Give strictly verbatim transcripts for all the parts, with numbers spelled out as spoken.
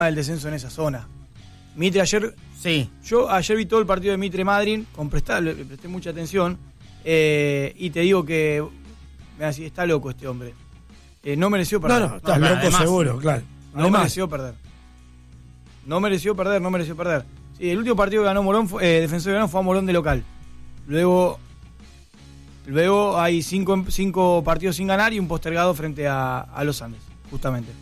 del descenso en esa zona. Mitre ayer, sí. Yo ayer vi todo el partido de Mitre Madryn, con prestar, le presté mucha atención, eh, y te digo que me decía, está loco este hombre. Eh, no mereció perder. No, no, está no, loco además, seguro, claro. No además, mereció perder. No mereció perder, no mereció perder. Sí, el último partido que ganó Morón, fue, eh, Defensor ganó, fue a Morón de local. Luego, luego hay cinco, cinco partidos sin ganar y un postergado frente a, a los Andes, justamente.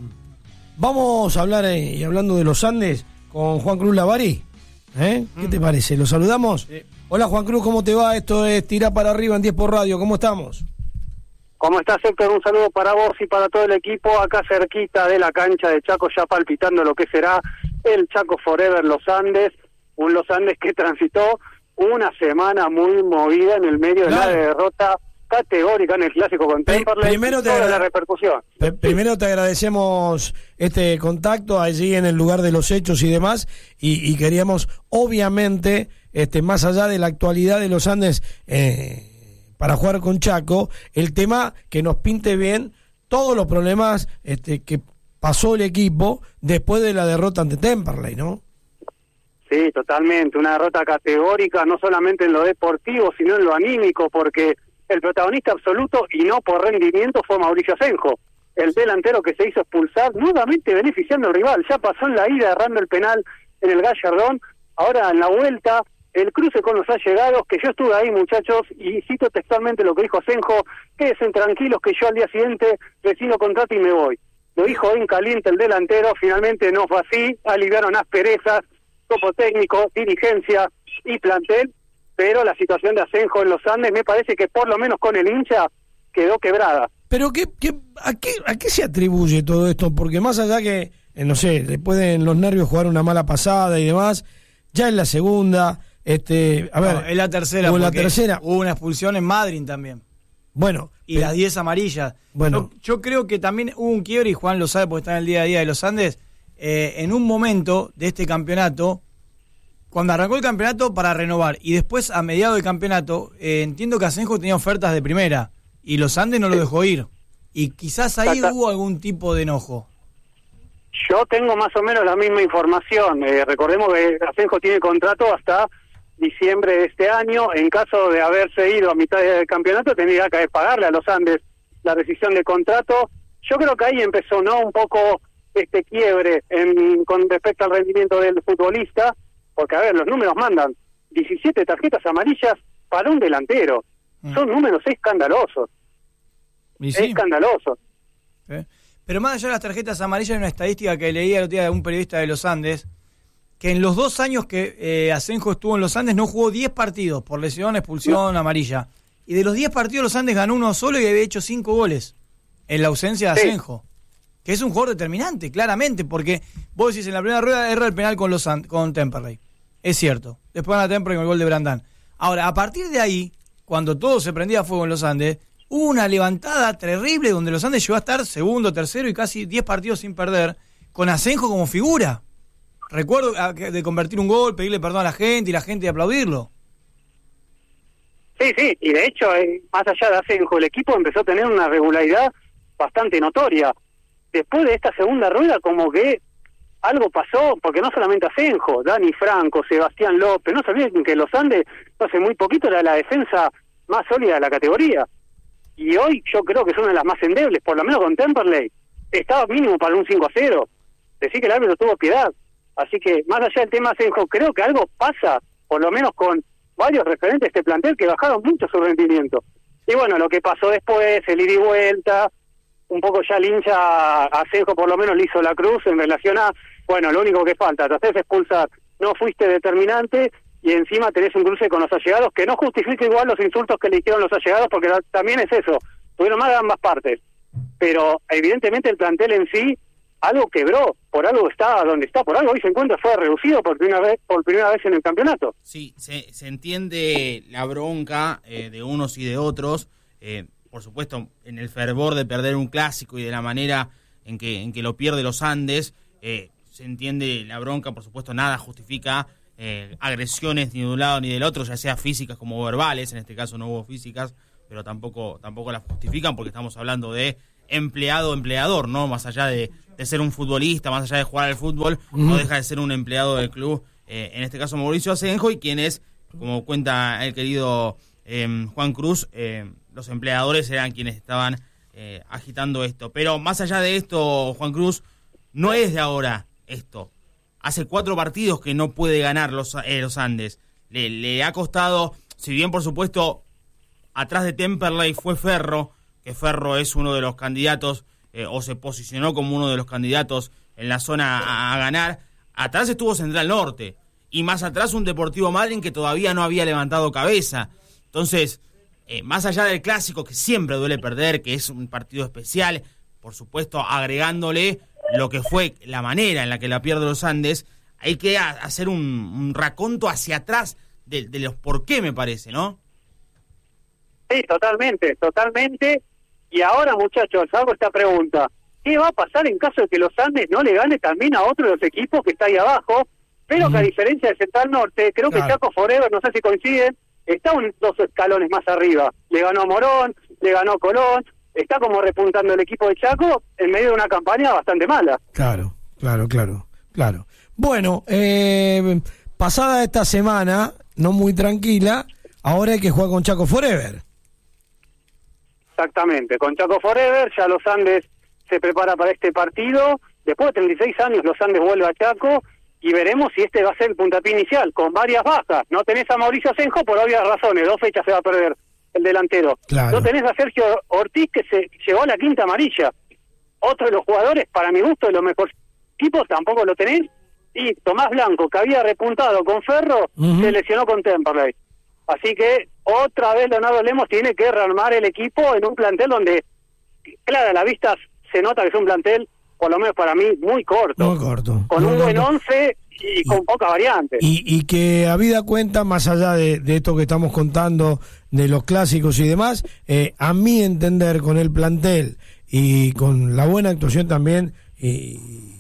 Vamos a hablar, eh, y hablando de los Andes, con Juan Cruz Lavari. ¿Eh? ¿Qué mm. te parece? ¿Lo saludamos? Sí. Hola Juan Cruz, ¿cómo te va? Esto es Tirá para Arriba en diez por Radio. ¿Cómo estamos? ¿Cómo estás, Héctor? Un saludo para vos y para todo el equipo, acá cerquita de la cancha de Chaco, ya palpitando lo que será el Chaco Forever Los Andes, un Los Andes que transitó una semana muy movida en el medio claro. de la derrota categórica en el clásico con Temperley. Primero te toda la repercusión. Primero te agradecemos este contacto allí en el lugar de los hechos y demás, y, y queríamos, obviamente, este más allá de la actualidad de los Andes, eh, para jugar con Chaco, el tema que nos pinte bien todos los problemas este, que pasó el equipo después de la derrota ante Temperley, ¿no? Sí, totalmente, una derrota categórica, no solamente en lo deportivo, sino en lo anímico, porque el protagonista absoluto, y no por rendimiento, fue Mauricio Asenjo, el delantero que se hizo expulsar, nuevamente beneficiando al rival. Ya pasó en la ida errando el penal en el Gallardón, ahora en la vuelta, el cruce con los allegados, que yo estuve ahí, muchachos, y cito textualmente lo que dijo Asenjo: quédense tranquilos que yo al día siguiente rescindo contrato y me voy. Lo dijo en caliente el delantero, finalmente no fue así, aliviaron asperezas, cuerpo técnico, dirigencia y plantel, pero la situación de Asenjo en los Andes me parece que por lo menos con el hincha quedó quebrada. Pero qué, qué, ¿a qué a qué se atribuye todo esto? Porque más allá que, eh, no sé, le pueden los nervios jugar una mala pasada y demás, ya en la segunda, este, a ver... No, en la tercera, o en la tercera. Hubo una expulsión en Madryn también. Bueno. Y pero, las diez amarillas. Bueno. Yo, yo creo que también hubo un quiebre, y Juan lo sabe porque está en el día a día de los Andes, eh, en un momento de este campeonato, cuando arrancó el campeonato para renovar, y después a mediados del campeonato, eh, entiendo que Asenjo tenía ofertas de primera, y los Andes no lo dejó ir. Y quizás ahí hubo algún tipo de enojo. Yo tengo más o menos la misma información. Eh, recordemos que Asenjo tiene contrato hasta diciembre de este año. En caso de haberse ido a mitad del campeonato, tendría que pagarle a los Andes la rescisión de contrato. Yo creo que ahí empezó, ¿no?, un poco este quiebre en, con respecto al rendimiento del futbolista, porque, a ver, los números mandan diecisiete tarjetas amarillas para un delantero. Mm. Son números escandalosos. ¿Y sí? Escandalosos. ¿Eh? Pero más allá de las tarjetas amarillas, hay una estadística que leí el otro día de un periodista de los Andes, que en los dos años que eh, Asenjo estuvo en los Andes no jugó diez partidos por lesión, expulsión, no. amarilla. Y de los diez partidos los Andes ganó uno solo y había hecho cinco goles en la ausencia de Asenjo. Sí. Que es un jugador determinante, claramente, porque vos decís, en la primera rueda erra el penal con los And- con Temperley. Es cierto. Después gana Temperley con el gol de Brandán. Ahora, a partir de ahí, cuando todo se prendía a fuego en los Andes, hubo una levantada terrible donde los Andes llegó a estar segundo, tercero y casi diez partidos sin perder, con Asenjo como figura. Recuerdo de convertir un gol, pedirle perdón a la gente y la gente de aplaudirlo. Sí, sí, y de hecho, eh, más allá de Asenjo, el equipo empezó a tener una regularidad bastante notoria. Después de esta segunda rueda, como que algo pasó, porque no solamente Asenjo, Dani Franco, Sebastián López, no se olviden que los Andes, no hace muy poquito, era la defensa más sólida de la categoría. Y hoy yo creo que es una de las más endebles, por lo menos con Temperley. Estaba mínimo para un cinco a cero. Decir que el árbitro tuvo piedad. Así que, más allá del tema Asenjo, creo que algo pasa, por lo menos con varios referentes de este plantel que bajaron mucho su rendimiento. Y bueno, lo que pasó después, el ida y vuelta, un poco ya el hincha Asenjo por lo menos le hizo la cruz en relación a, bueno, lo único que falta, te haces expulsar, no fuiste determinante, y encima tenés un cruce con los allegados que no justifica igual los insultos que le hicieron los allegados, porque la, también es eso, tuvieron más de ambas partes. Pero evidentemente el plantel en sí algo quebró, por algo está donde está, por algo hoy se encuentra, fue reducido por primera vez por primera vez en el campeonato. Sí, se, se entiende la bronca eh, de unos y de otros, eh, por supuesto, en el fervor de perder un clásico y de la manera en que en que lo pierde los Andes, eh, se entiende la bronca, por supuesto, nada justifica eh, agresiones ni de un lado ni del otro, ya sea físicas como verbales, en este caso no hubo físicas, pero tampoco tampoco las justifican porque estamos hablando de empleado-empleador, ¿no? Más allá de, de ser un futbolista, más allá de jugar al fútbol, uh-huh. no deja de ser un empleado del club, eh, en este caso Mauricio Asenjo, y quien es, como cuenta el querido eh, Juan Cruz, eh, los empleadores eran quienes estaban eh, agitando esto. Pero más allá de esto, Juan Cruz, no es de ahora esto. Hace cuatro partidos que no puede ganar los, eh, los Andes. Le, le ha costado, si bien por supuesto atrás de Temperley fue Ferro, que Ferro es uno de los candidatos, eh, o se posicionó como uno de los candidatos en la zona a, a ganar, atrás estuvo Central Norte, y más atrás un Deportivo Madryn que todavía no había levantado cabeza. Entonces, eh, más allá del clásico, que siempre duele perder, que es un partido especial, por supuesto agregándole lo que fue la manera en la que la pierde los Andes, hay que a, hacer un, un raconto hacia atrás de, de los por qué, me parece, ¿no? Sí, totalmente, totalmente. Y ahora, muchachos, hago esta pregunta. ¿Qué va a pasar en caso de que los Andes no le gane también a otro de los equipos que está ahí abajo? Pero mm. que a diferencia de Central Norte, creo claro. que Chaco Forever, no sé si coinciden, está un, dos escalones más arriba. Le ganó a Morón, le ganó a Colón, está como repuntando el equipo de Chaco en medio de una campaña bastante mala. Claro, claro, claro, claro. Bueno, eh, pasada esta semana, no muy tranquila, ahora hay que jugar con Chaco Forever. Exactamente, con Chaco Forever, ya los Andes se prepara para este partido. Después de treinta y seis años, los Andes vuelve a Chaco y veremos si este va a ser el puntapié inicial, con varias bajas. No tenés a Mauricio Asenjo por obvias razones, dos fechas se va a perder el delantero. Claro. No tenés a Sergio Ortiz, que se llevó a la quinta amarilla. Otro de los jugadores, para mi gusto, de los mejores equipos, tampoco lo tenés. Y Tomás Blanco, que había repuntado con Ferro, uh-huh. se lesionó con Temperley. Así que otra vez Leonardo Lemos tiene que rearmar el equipo en un plantel donde, claro, a la vista se nota que es un plantel, por lo menos para mí, muy corto. Muy corto. Con muy un buen corto. once y, y con poca variante. Y, y que habida cuenta, más allá de, de esto que estamos contando, de los clásicos y demás, eh, a mi entender, con el plantel y con la buena actuación también y,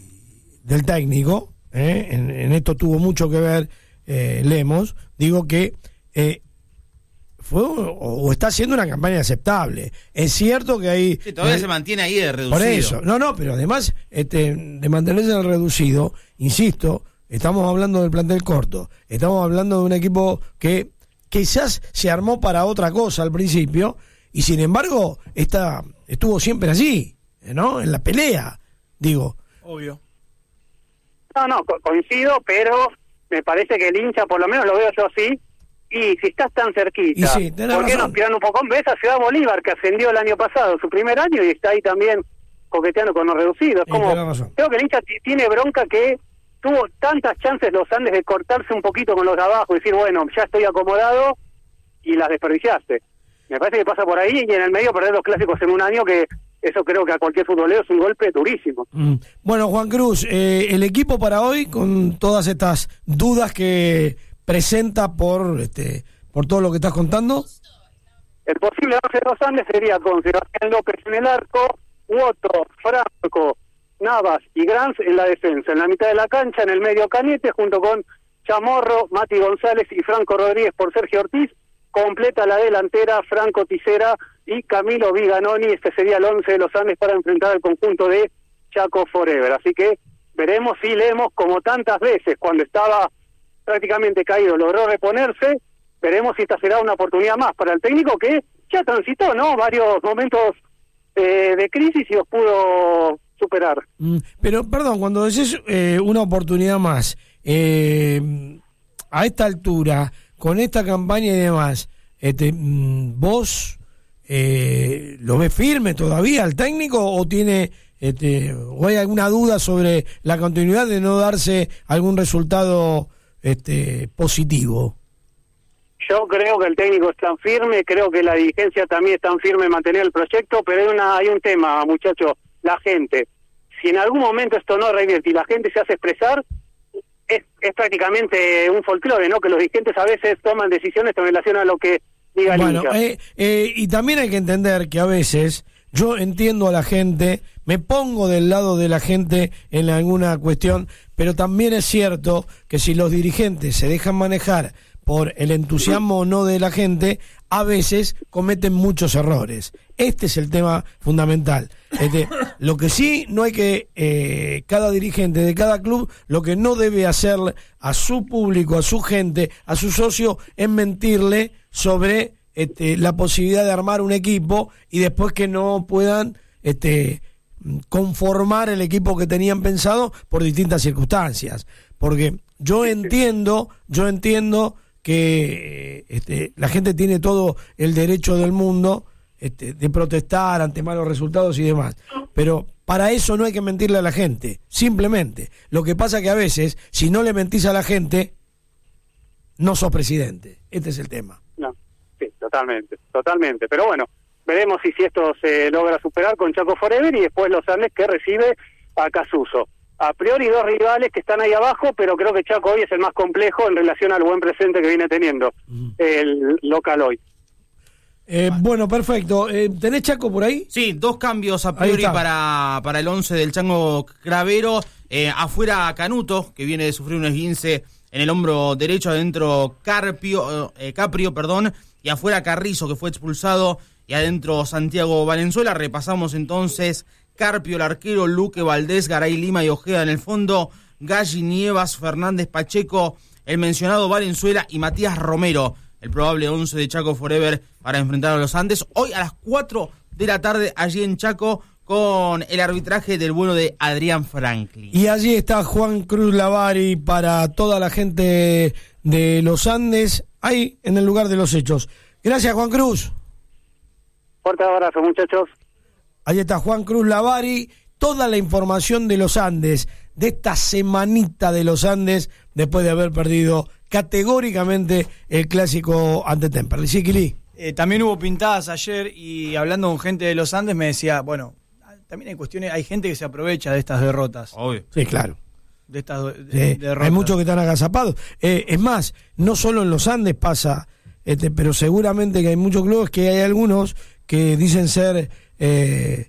del técnico, eh, en, en esto tuvo mucho que ver eh, Lemos, digo que Eh, fue o, o está haciendo una campaña aceptable. Es cierto que hay... Sí, todavía eh, se mantiene ahí de reducido. Por eso, no, no, pero además este, de mantenerse en el reducido, insisto, estamos hablando del plantel corto, estamos hablando de un equipo que quizás se armó para otra cosa al principio, y sin embargo está, estuvo siempre allí, ¿no? En la pelea, digo. Obvio. No, no, co- coincido, pero me parece que el hincha, por lo menos lo veo yo así, y si estás tan cerquita, sí, ¿por qué no aspiran un poco? Ves a Ciudad Bolívar, que ascendió el año pasado, su primer año, y está ahí también coqueteando con los reducidos. Sí, Como, creo que el hincha t- tiene bronca que tuvo tantas chances los Andes de cortarse un poquito con los de abajo y decir, bueno, ya estoy acomodado, y las desperdiciaste. Me parece que pasa por ahí, y en el medio perder los clásicos en un año, que eso creo que a cualquier futbolero es un golpe durísimo. Mm. Bueno, Juan Cruz, eh, el equipo para hoy, con todas estas dudas que presenta por este por todo lo que estás contando. El posible once de los Andes sería con Sebastián López en el arco, Woto, Franco, Navas y Granz en la defensa. En la mitad de la cancha, en el medio Cañete, junto con Chamorro, Mati González y Franco Rodríguez por Sergio Ortiz. Completa la delantera Franco Tisera y Camilo Viganoni. Este sería el once de los Andes para enfrentar al conjunto de Chaco Forever. Así que veremos si Lemos, como tantas veces, cuando estaba prácticamente caído, logró reponerse. Veremos si esta será una oportunidad más para el técnico, que ya transitó, ¿no?, varios momentos eh, de crisis y los pudo superar. Mm, pero, perdón, cuando decís eh, una oportunidad más, eh, a esta altura, con esta campaña y demás, este, ¿vos eh, lo ves firme todavía al técnico o tiene este, o hay alguna duda sobre la continuidad de no darse algún resultado este, positivo? Yo creo que el técnico es tan firme, creo que la dirigencia también es tan firme en mantener el proyecto, pero hay, una, hay un tema, muchachos, la gente. Si en algún momento esto no revierte y la gente se hace expresar, es, es prácticamente un folclore, ¿no?, que los dirigentes a veces toman decisiones en relación a lo que diga el bueno, hincha. Eh, eh, y también hay que entender que a veces yo entiendo a la gente, me pongo del lado de la gente en alguna cuestión, pero también es cierto que si los dirigentes se dejan manejar por el entusiasmo o no de la gente, a veces cometen muchos errores. Este es el tema fundamental. Este, lo que sí, no hay que, eh, cada dirigente de cada club, lo que no debe hacer a su público, a su gente, a su socio, es mentirle sobre este, la posibilidad de armar un equipo y después que no puedan este, conformar el equipo que tenían pensado por distintas circunstancias. Porque yo entiendo, yo entiendo que este, la gente tiene todo el derecho del mundo este, de protestar ante malos resultados y demás, pero para eso no hay que mentirle a la gente, simplemente. Lo que pasa que a veces, si no le mentís a la gente, no sos presidente. Este es el tema. No, sí, totalmente, totalmente. Pero bueno, veremos si, si esto se logra superar con Chaco Forever y después Los Andes, que recibe a Casuso. A priori dos rivales que están ahí abajo, pero creo que Chaco hoy es el más complejo en relación al buen presente que viene teniendo uh-huh. el local hoy. Eh, bueno, perfecto. Eh, ¿Tenés Chaco por ahí? Sí, dos cambios a priori para, para el once del Chango Cravero. Eh, afuera Canuto, que viene de sufrir un esguince en el hombro derecho, adentro Carpio, eh, Caprio, perdón, y afuera Carrizo, que fue expulsado, y adentro Santiago Valenzuela. Repasamos entonces: Carpio, el arquero, Luque, Valdés, Garay, Lima y Ojeda en el fondo, Galli, Nievas, Fernández, Pacheco, el mencionado Valenzuela y Matías Romero, el probable once de Chaco Forever para enfrentar a los Andes, hoy a las cuatro de la tarde allí en Chaco, con el arbitraje del bueno de Adrián Franklin. Y allí está Juan Cruz Lavari para toda la gente de los Andes, ahí en el lugar de los hechos. Gracias, Juan Cruz. Fuerte abrazo, muchachos. Ahí está Juan Cruz Lavari, toda la información de los Andes, de esta semanita de los Andes, después de haber perdido categóricamente el clásico ante Temperley. Sí, Kili. Eh, también hubo pintadas ayer y hablando con gente de los Andes me decía, bueno, también hay cuestiones, hay gente que se aprovecha de estas derrotas. Obvio. Sí, claro. De estas de, sí, derrotas. Hay muchos que están agazapados. Eh, es más, no solo en los Andes pasa, este, pero seguramente que hay muchos clubes que hay algunos que dicen ser eh,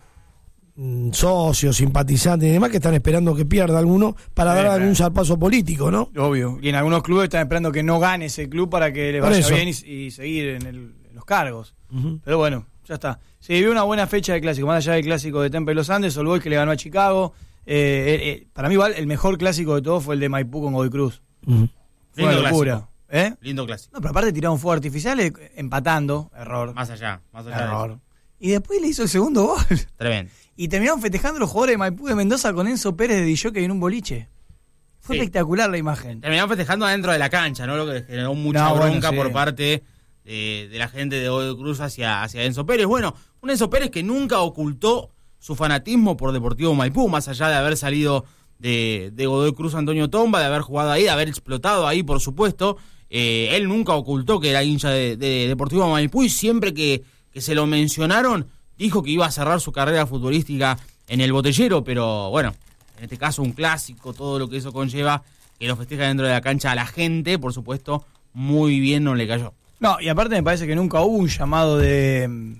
socios, simpatizantes y demás, que están esperando que pierda alguno para sí, dar claro. algún zarpazo político, ¿no? Obvio. Y en algunos clubes están esperando que no gane ese club para que le vaya bien y, y seguir en, el, en los cargos. Uh-huh. Pero bueno, ya está. Se vivió una buena fecha de clásico, más allá del clásico de Temperley y Los Andes, All Boys que le ganó a Chicago. Eh, eh, eh, para mí igual el mejor clásico de todos fue el de Maipú con Godoy Cruz. Uh-huh. Fue una locura. ¿Eh? Lindo clásico. No, pero aparte tiraron fuegos artificiales empatando, error. Más allá, más allá. Error. De eso. Y después le hizo el segundo gol. Tremendo. Y terminaron festejando los jugadores de Maipú de Mendoza con Enzo Pérez de Dilloque en un boliche. Fue sí. espectacular la imagen. Terminaron festejando adentro de la cancha, ¿no? Lo que generó mucha no, bronca bueno, sí. por parte de, de la gente de Godoy Cruz hacia, hacia Enzo Pérez. Bueno, un Enzo Pérez que nunca ocultó su fanatismo por Deportivo Maipú, más allá de haber salido de, de Godoy Cruz Antonio Tomba, de haber jugado ahí, de haber explotado ahí, por supuesto. Eh, él nunca ocultó que era hincha de, de Deportivo Maipú y siempre que, que se lo mencionaron dijo que iba a cerrar su carrera futbolística en el Botellero, pero bueno, en este caso un clásico, todo lo que eso conlleva, que lo festeja dentro de la cancha a la gente, por supuesto, muy bien no le cayó. No, y aparte me parece que nunca hubo un llamado de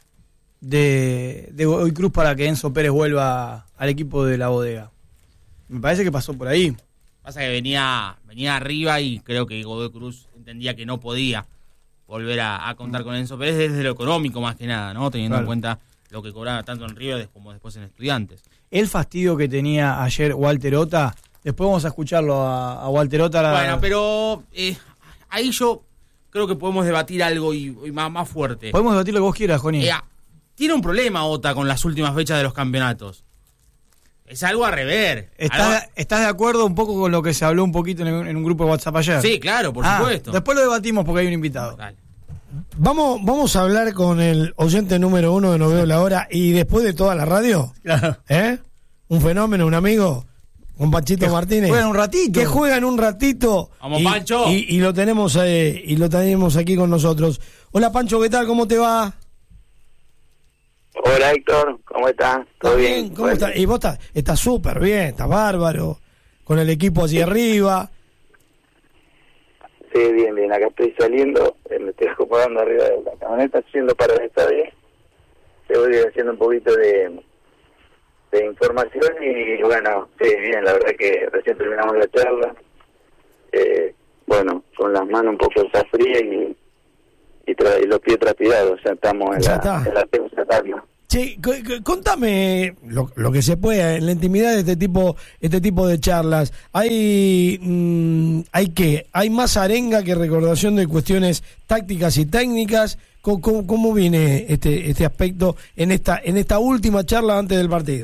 de, de Godoy Cruz para que Enzo Pérez vuelva al equipo de la bodega. Me parece que pasó por ahí. Pasa que venía venía arriba y creo que Godoy Cruz entendía que no podía volver a, a contar con Enzo Pérez desde lo económico más que nada, ¿no? Teniendo claro. en cuenta lo que cobraba tanto en River como después en Estudiantes. El fastidio que tenía ayer Walter Ota, después vamos a escucharlo a, a Walter Ota. La... Bueno, pero eh, ahí yo creo que podemos debatir algo y, y más, más fuerte. Podemos debatir lo que vos quieras, Joni. Eh, tiene un problema Ota con las últimas fechas de los campeonatos. Es algo a rever. ¿Estás, algo... ¿Estás de acuerdo un poco con lo que se habló un poquito en, en un grupo de WhatsApp ayer? Sí, claro, por ah, supuesto. Después lo debatimos porque hay un invitado. Dale. Vamos, vamos a hablar con el oyente número uno de No Veo la Hora y después de toda la radio. Claro. ¿Eh? Un fenómeno, un amigo, con Panchito que Martínez. Juegan un ratito. Que juegan un ratito. Vamos, y, Pancho. Y, y lo tenemos eh, y lo tenemos aquí con nosotros. Hola, Pancho, ¿qué tal? ¿Cómo te va? Hola, Héctor, ¿cómo estás? ¿Todo bien? bien? ¿Cómo estás? Y vos estás está súper bien, estás bárbaro, con el equipo hacia arriba. Sí, bien, bien, acá estoy saliendo, eh, me estoy acomodando arriba de la camioneta, haciendo para el estadio. Te voy haciendo un poquito de, de información y bueno, sí, bien, la verdad que recién terminamos la charla. Eh, bueno, con las manos un poco ya frías y, y, tra- y los pies trapidados, o sea, estamos en Ya la, está. en la tercera etapa. Che, c- c- contame lo, lo que se pueda en la intimidad de este tipo este tipo de charlas. Hay mm, hay qué, hay más arenga que recordación de cuestiones tácticas y técnicas. ¿Cómo, cómo, cómo viene este este aspecto en esta en esta última charla antes del partido?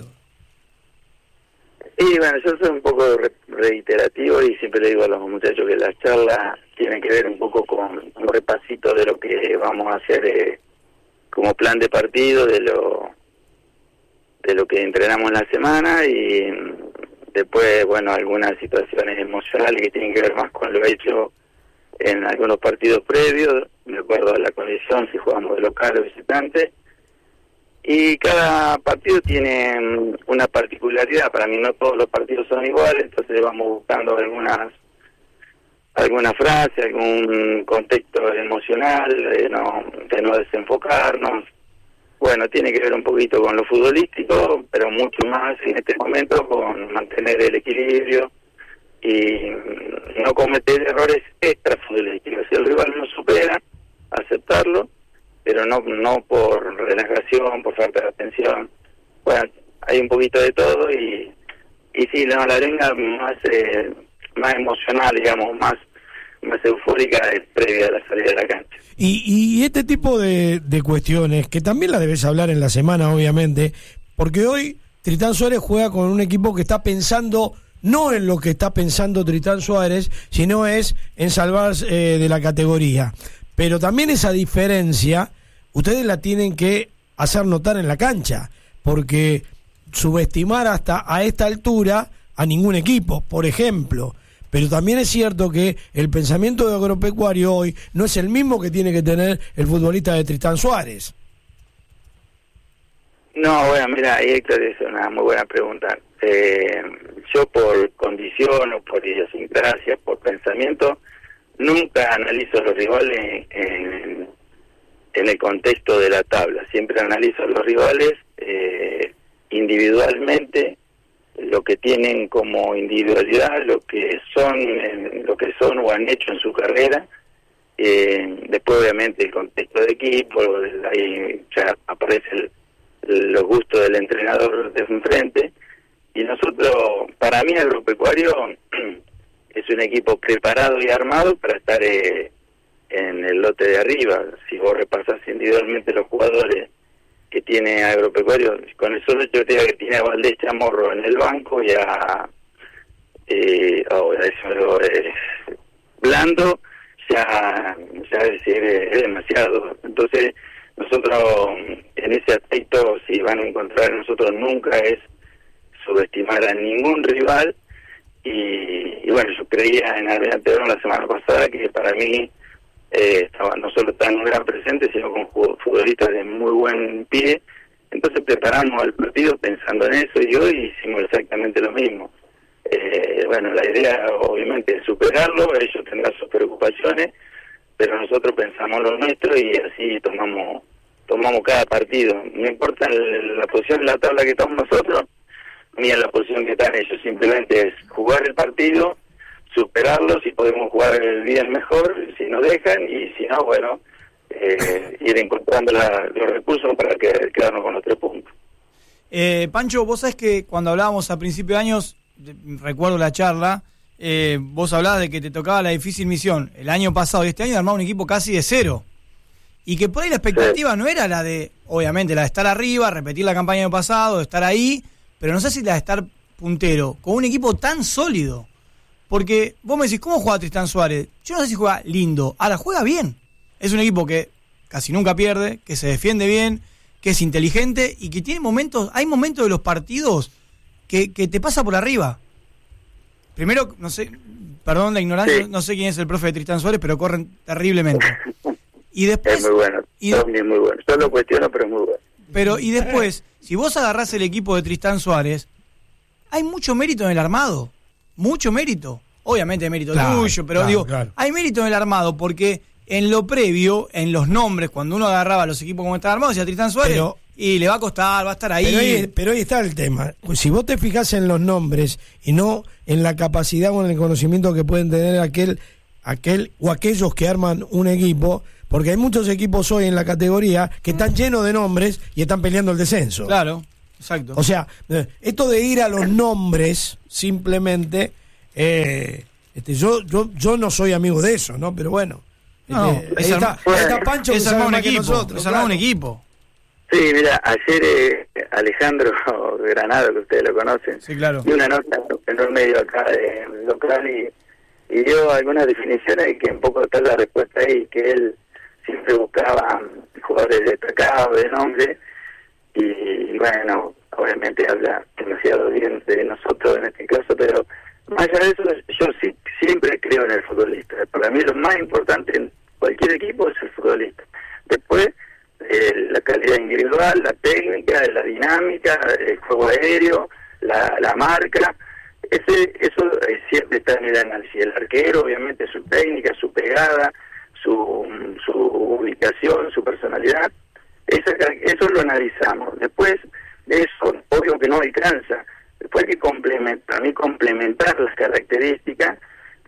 Y bueno, yo soy un poco re- reiterativo y siempre le digo a los muchachos que las charlas tienen que ver un poco con un repasito de lo que vamos a hacer eh, como plan de partido, de lo de lo que entrenamos en la semana y después, bueno, algunas situaciones emocionales que tienen que ver más con lo hecho en algunos partidos previos, de acuerdo a la condición, si jugamos de local o visitante. Y cada partido tiene una particularidad, para mí no todos los partidos son iguales, entonces vamos buscando algunas alguna frase, algún contexto emocional, de no, de no desenfocarnos. Bueno, tiene que ver un poquito con lo futbolístico, pero mucho más en este momento con mantener el equilibrio y no cometer errores extra futbolísticos. Si el rival nos supera, aceptarlo, pero no no por relajación, por falta de atención. Bueno, hay un poquito de todo y y sí, no, la arenga más eh, más emocional, digamos, más más eufórica es previa a la salida de la cancha. Y, y este tipo de, de cuestiones, que también la debes hablar en la semana, obviamente, porque hoy Tristán Suárez juega con un equipo que está pensando no en lo que está pensando Tristán Suárez, sino es en salvarse eh, de la categoría. Pero también esa diferencia, ustedes la tienen que hacer notar en la cancha, porque subestimar hasta a esta altura a ningún equipo, por ejemplo. Pero también es cierto que el pensamiento de Agropecuario hoy no es el mismo que tiene que tener el futbolista de Tristán Suárez. No, bueno, mira, Héctor, es una muy buena pregunta. Eh, yo por condición o por idiosincrasia, por pensamiento, nunca analizo los rivales en, en el contexto de la tabla. Siempre analizo los rivales eh, individualmente, lo que tienen como individualidad, lo que son, lo que son o han hecho en su carrera. Eh, después, obviamente, el contexto de equipo, ahí ya aparece el, los gustos del entrenador de enfrente. Y nosotros, para mí, Agropecuario es un equipo preparado y armado para estar eh, en el lote de arriba. Si vos repasás individualmente los jugadores que tiene Agropecuario, con el solo hecho que tiene a Valdés Chamorro en el banco y a, eh, oh, eso, eh, Blando, ya, ya es, decir, es demasiado. Entonces, nosotros en ese aspecto, si van a encontrar nosotros, nunca es subestimar a ningún rival. Y, y bueno, yo creía en Almirante Brown la semana pasada que para mí eh, estaba, no solo está en un gran presente, sino con futbolistas de muy buen pie. Entonces preparamos el partido pensando en eso y hoy hicimos exactamente lo mismo. Eh, bueno, la idea obviamente es superarlo, ellos tendrán sus preocupaciones, pero nosotros pensamos lo nuestro y así tomamos tomamos cada partido. No importa el, la posición en la tabla que estamos nosotros, ni en la posición que están ellos, simplemente es jugar el partido, superarlo, si podemos jugar el día mejor, si nos dejan, y si no, bueno, eh, ir encontrando la, los recursos para que, quedarnos con los tres puntos. Eh, Pancho, vos sabés que cuando hablábamos a principios de años, recuerdo la charla, eh, vos hablabas de que te tocaba la difícil misión el año pasado y este año de armar un equipo casi de cero. Y que por ahí la expectativa sí. no era la de, obviamente, la de estar arriba, repetir la campaña del año pasado, de estar ahí, pero no sé si la de estar puntero, con un equipo tan sólido. Porque vos me decís, ¿cómo juega Tristán Suárez? Yo no sé si juega lindo, ahora juega bien. Es un equipo que casi nunca pierde, que se defiende bien, que es inteligente y que tiene momentos, hay momentos de los partidos que, que te pasa por arriba. Primero, no sé, perdón la ignorancia, sí. no sé quién es el profe de Tristán Suárez, pero corren terriblemente. Y después, es muy bueno, y de, es muy bueno. Yo lo cuestiono, pero es muy bueno. Pero, y después, si vos agarrás el equipo de Tristán Suárez, hay mucho mérito en el armado. Mucho mérito. Obviamente hay mérito claro, tuyo, pero claro, digo, claro. hay mérito en el armado porque en lo previo, en los nombres, cuando uno agarraba los equipos como estaban armados, decía Tristán Suárez, pero, y le va a costar, va a estar ahí. Pero ahí, pero ahí está el tema. Si vos te fijás en los nombres y no en la capacidad o en el conocimiento que pueden tener aquel aquel o aquellos que arman un equipo, porque hay muchos equipos hoy en la categoría que están llenos de nombres y están peleando el descenso. Claro, exacto. O sea, esto de ir a los nombres simplemente, eh, este, yo, yo, yo no soy amigo de eso, ¿no? Pero bueno, no, este, es ahí está, arma, ahí está Pancho que es sabe armar un más que equipo, nosotros. es armar un claro. equipo. Sí, mira, ayer eh, Alejandro Granado, que ustedes lo conocen, Sí, claro. dio una nota en un medio acá de local y, y dio algunas definiciones y que un poco está la respuesta ahí, que él siempre buscaba jugadores destacados, de nombre, y, y bueno, obviamente habla demasiado bien de nosotros en este caso, pero más allá de eso, yo sí, siempre creo en el futbolista. Para mí lo más importante en cualquier equipo es el futbolista. Después, eh, la calidad individual, la técnica, la dinámica, el juego aéreo, la, la marca, ese eso eh, siempre está en el análisis. El arquero, obviamente, su técnica, su pegada, su, su ubicación, su personalidad, esa, eso lo analizamos. Después de eso, obvio que no alcanza. Después hay que complementar, a mí complementar las características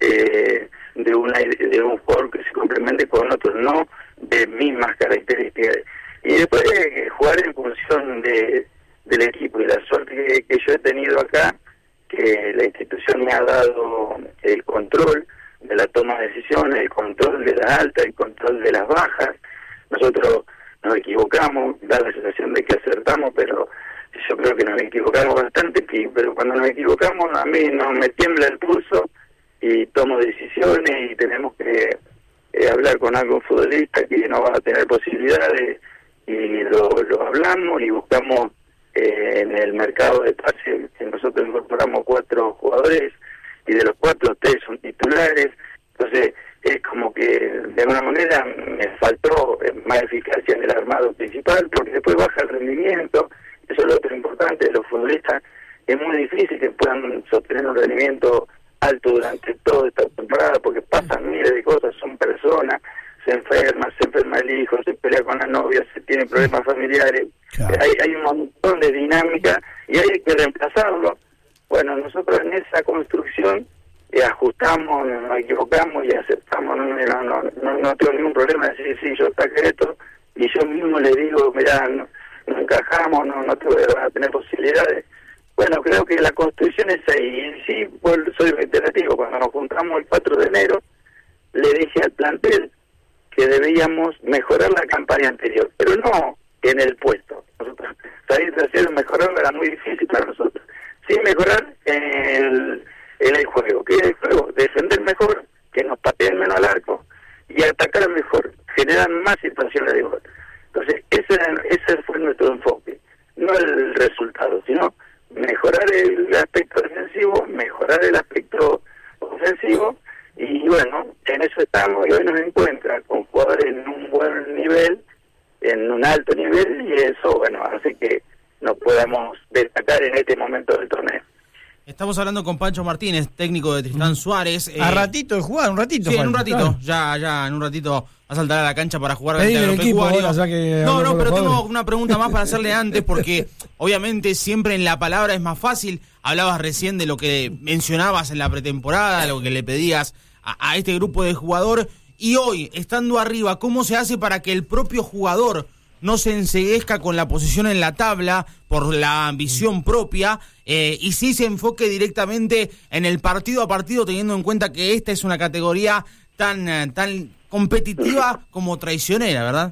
eh, de, una, de un jugador que se complemente con otros, no de mismas características. Y después eh, jugar en función de, del equipo. Y la suerte que, que yo he tenido acá, que la institución me ha dado el control de la toma de decisiones, el control de las altas, el control de las bajas. Nosotros nos equivocamos, da la sensación de que acertamos, pero yo creo que nos equivocamos bastante, pero cuando nos equivocamos a mí no me tiembla el pulso y tomo decisiones y tenemos que eh, hablar con algún futbolista que no va a tener posibilidades y lo, lo hablamos y buscamos eh, en el mercado de pases, que nosotros incorporamos cuatro jugadores y de los cuatro tres son titulares, entonces es como que de alguna manera me faltó más eficacia en el armado principal porque después baja el rendimiento. Eso es lo otro importante de los futbolistas. Es muy difícil que puedan sostener un rendimiento alto durante toda esta temporada porque pasan miles de cosas, son personas, se enferma, se enferma el hijo, se pelea con la novia, se tiene problemas familiares. Claro. Hay, hay un montón de dinámica y hay que reemplazarlo. Bueno, nosotros en esa construcción eh, ajustamos, nos equivocamos y aceptamos. No, no, no, no, no tengo ningún problema de decir, sí, yo saqué esto y yo mismo le digo, mirá, no, no encajamos, no, no te voy a tener posibilidades. Bueno, creo que la construcción es ahí. Y sí, pues, soy reiterativo. Cuando nos juntamos el cuatro de enero, le dije al plantel que debíamos mejorar la campaña anterior, pero no en el puesto. Nosotros salir tercero, mejorarlo era muy difícil para nosotros. Sí mejorar en el, en el juego. ¿Qué es el juego? Defender mejor, que nos pateen menos al arco y atacar mejor, generar más situaciones de gol. Entonces, ese, era, ese fue nuestro enfoque, no el resultado, sino mejorar el aspecto defensivo, mejorar el aspecto ofensivo, y bueno, en eso estamos, y hoy nos encuentra con jugadores en un buen nivel, en un alto nivel, y eso, bueno, hace que nos podamos destacar en este momento del torneo. Estamos hablando con Pancho Martínez, técnico de Tristán Suárez. A eh, ratito de jugar, un ratito. Sí, Juan. en un ratito, Claro. ya, ya, en un ratito va a saltar a la cancha para jugar Pedí frente el a equipo Agropecuario. ahora, ya que No, habló no, con pero los tengo jugadores. una pregunta más para hacerle antes, porque obviamente siempre en la palabra es más fácil. Hablabas recién de lo que mencionabas en la pretemporada, lo que le pedías a, a este grupo de jugador, y hoy, estando arriba, ¿cómo se hace para que el propio jugador no se enceguezca con la posición en la tabla por la ambición propia eh, y sí se enfoque directamente en el partido a partido, teniendo en cuenta que esta es una categoría tan eh, tan competitiva como traicionera, ¿verdad?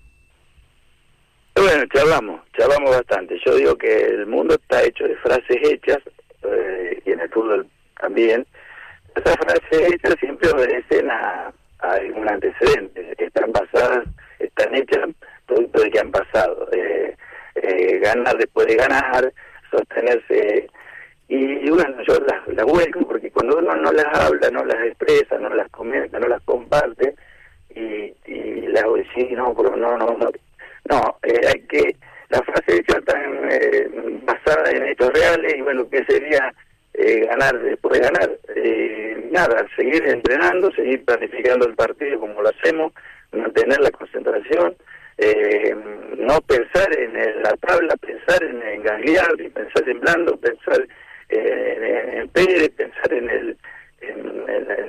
Bueno, charlamos, charlamos bastante. Yo digo que el mundo está hecho de frases hechas, eh, y en el fútbol también. Esas frases hechas siempre obedecen a, a algún antecedente, están basadas, están hechas producto de que han pasado, eh, eh, ganar después de ganar, sostenerse, y, y bueno, yo las, las vuelco, porque cuando uno no las habla, no las expresa, no las comenta, no las comparte, y, y las voy a decir, no, pero no, no, no, no, eh, hay que, la frase hecha tan eh, basada en hechos reales, y bueno, ¿qué sería eh, ganar después de ganar? Eh, nada, seguir entrenando, seguir planificando el partido como lo hacemos, mantener la concentración, Eh, no pensar en el, la tabla, pensar en, en Gagliardi, pensar en Blando, pensar eh, en, en Pérez, pensar en, el, en, en, en los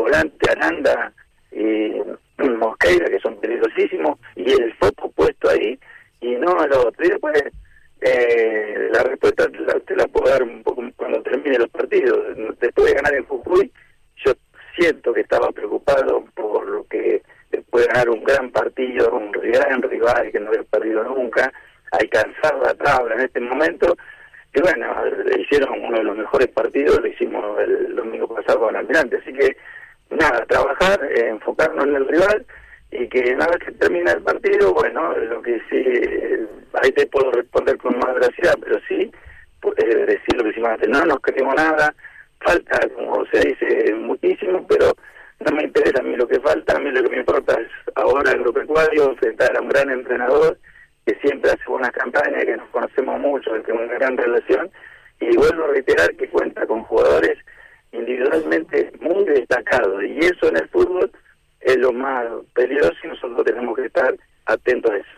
volante Aranda y Mosqueira, que son peligrosísimos, y el foco puesto ahí, y no lo otro. Y después, eh, la respuesta te la, te la puedo dar un poco cuando termine los partidos. Después de ganar en Jujuy, yo siento que estaba preocupado por lo que después de ganar un gran partido, un gran rival que no había perdido nunca, alcanzar la tabla en este momento. Y bueno, hicieron uno de los mejores partidos, lo hicimos el domingo pasado con Almirante. Así que, nada, trabajar, eh, enfocarnos en el rival, y que una vez que termina el partido, bueno, lo que sí, eh, ahí te puedo responder con más veracidad, pero sí, eh, decir lo que hicimos antes, no nos creemos nada, falta, como se dice, muchísimo, pero no me interesa a mí lo que falta, a mí lo que me importa es ahora agropecuario, enfrentar a un gran entrenador, que siempre hace buenas campañas, que nos conocemos mucho, que tenemos una gran relación, y vuelvo a reiterar que cuenta con jugadores individualmente muy destacados, y eso en el fútbol es lo más peligroso, y nosotros tenemos que estar atentos a eso.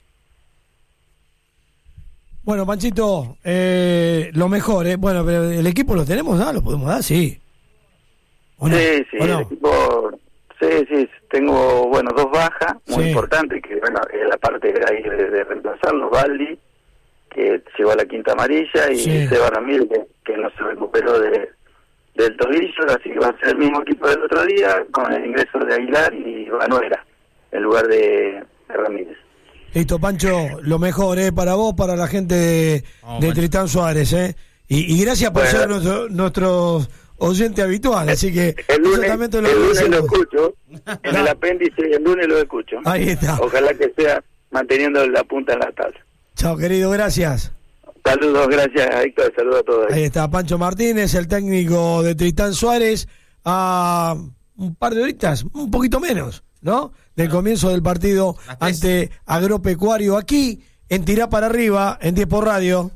Bueno, Panchito, eh, lo mejor, ¿eh? Bueno, pero el equipo lo tenemos, ¿no? ¿Lo podemos dar? Sí. ¿O no? Sí, sí, ¿O no? el equipo, sí, sí, tengo, bueno, dos bajas muy sí. importantes, que bueno, es la parte de, ahí de, de reemplazarlos, Baldi, que llegó a la quinta amarilla, y sí. Seba Ramírez, que, que no se recuperó de, del tobillo, así que va a ser el mismo equipo del otro día, con el ingreso de Aguilar y Vanuera, en lugar de, de Ramírez. Listo, Pancho, lo mejor, ¿eh? Para vos, para la gente de, oh, de bueno. Tristán Suárez, ¿eh? Y, y gracias por bueno. ser nuestro, nuestro oyente habitual, así que El lunes, también te lo el lunes lo agradecemos. escucho, en el apéndice, el lunes lo escucho. Ahí está. Ojalá que sea manteniendo la punta en la tabla. Chao, querido, gracias. Saludos, gracias, Héctor, saludos a todos. Ahí está Pancho Martínez, el técnico de Tristán Suárez, a un par de horitas, un poquito menos, ¿no? Del comienzo del partido ante Agropecuario, aquí en Tirá para Arriba, en diez por Radio.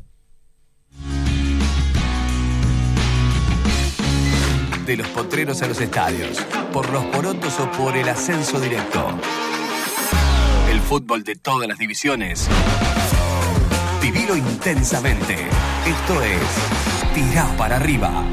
De los potreros a los estadios, por los porotos o por el ascenso directo. El fútbol de todas las divisiones. Vivilo intensamente. Esto es Tirá para Arriba.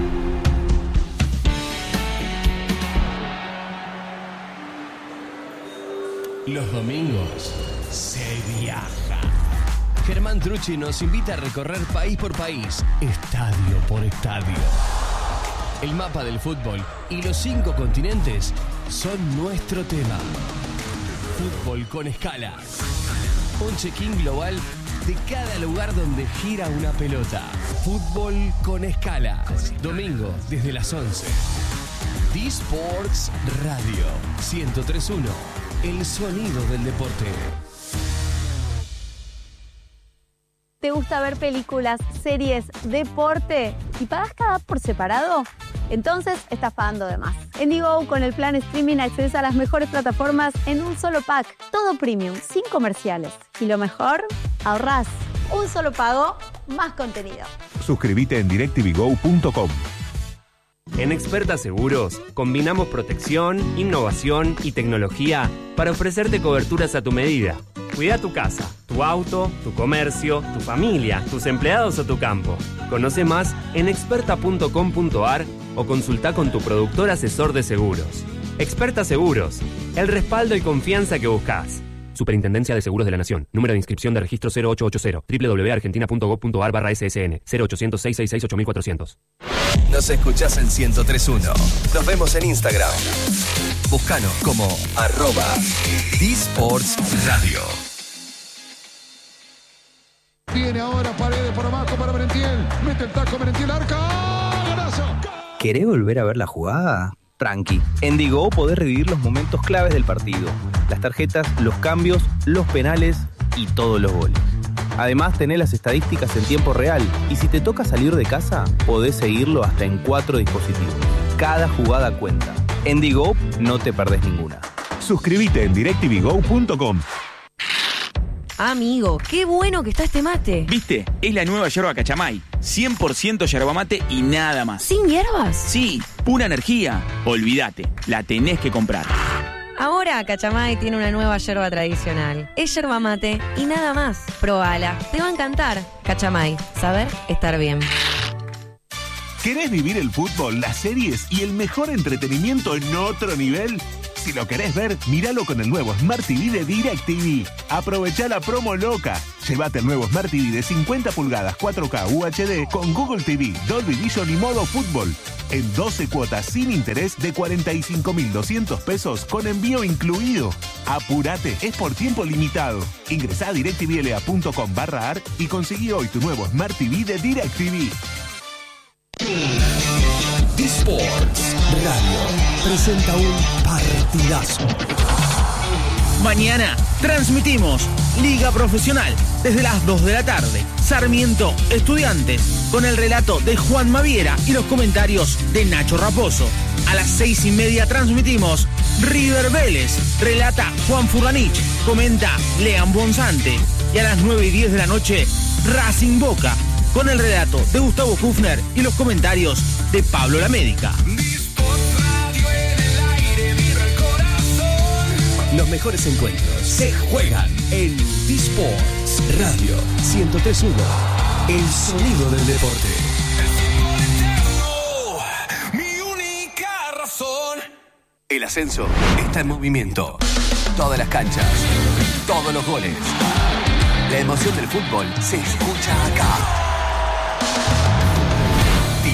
Los domingos se viaja. Germán Trucci nos invita a recorrer país por país, estadio por estadio. El mapa del fútbol y los cinco continentes son nuestro tema. Fútbol con escala. Un check-in global de cada lugar donde gira una pelota. Fútbol con escala. Domingo desde las once. D-Sports Radio ciento tres punto uno. El sonido del deporte. ¿Te gusta ver películas, series, deporte y pagas cada por separado? Entonces estás pagando de más. En Digo, con el plan streaming accedes a las mejores plataformas en un solo pack. Todo premium, sin comerciales. Y lo mejor, ahorrás. Un solo pago, más contenido. Suscríbete en directv go punto com. En Experta Seguros, combinamos protección, innovación y tecnología para ofrecerte coberturas a tu medida. Cuida tu casa, tu auto, tu comercio, tu familia, tus empleados o tu campo. Conoce más en experta punto com punto a r o consulta con tu productor asesor de seguros. Experta Seguros, el respaldo y confianza que buscas. Superintendencia de Seguros de la Nación. Número de inscripción de registro cero ocho ocho cero. doble u doble u doble u punto argentina punto gob punto a r barra S S N. cero ochocientos, seiscientos sesenta y seis, ocho mil cuatrocientos. Nos escuchás en ciento tres punto uno. Nos vemos en Instagram. Búscanos como arroba D-Sports Radio. Viene ahora Paredes por abajo para Merentiel. Mete el taco Merentiel, arca. ¡Golazo! ¿Querés volver a ver la jugada? Tranqui. En Digo podés revivir los momentos claves del partido. Las tarjetas, los cambios, los penales y todos los goles. Además, tenés las estadísticas en tiempo real. Y si te toca salir de casa, podés seguirlo hasta en cuatro dispositivos. Cada jugada cuenta. En Digo no te perdés ninguna. Suscríbete en directv go punto com. Amigo, qué bueno que está este mate. ¿Viste? Es la nueva yerba Cachamay. cien por ciento yerba mate y nada más. ¿Sin hierbas? Sí, pura energía. Olvídate, la tenés que comprar. Ahora Cachamay tiene una nueva yerba tradicional. Es yerba mate y nada más. Probala, te va a encantar. Cachamay, saber estar bien. ¿Querés vivir el fútbol, las series y el mejor entretenimiento en otro nivel? Si lo querés ver, míralo con el nuevo Smart T V de DirecTV. Aprovechá la promo loca. Llévate el nuevo Smart T V de cincuenta pulgadas cuatro K U H D con Google T V, Dolby Vision y modo fútbol. En doce cuotas sin interés de cuarenta y cinco mil doscientos pesos con envío incluido. Apurate, es por tiempo limitado. Ingresá a directvla.com barra ar y conseguí hoy tu nuevo Smart T V de DirecTV. Sports Radio presenta un partidazo. Mañana transmitimos Liga Profesional desde las dos de la tarde. Sarmiento Estudiantes con el relato de Juan Maviera y los comentarios de Nacho Raposo. A las seis y media transmitimos River Vélez. Relata Juan Furlanich. Comenta Lean Bonzante. Y a las nueve y diez de la noche Racing Boca con el relato de Gustavo Kufner y los comentarios de Pablo La Médica. Los mejores encuentros se juegan en T-Sports Radio ciento tres punto uno. El sonido del deporte. Mi única razón. El ascenso está en movimiento. Todas las canchas, todos los goles. La emoción del fútbol se escucha acá.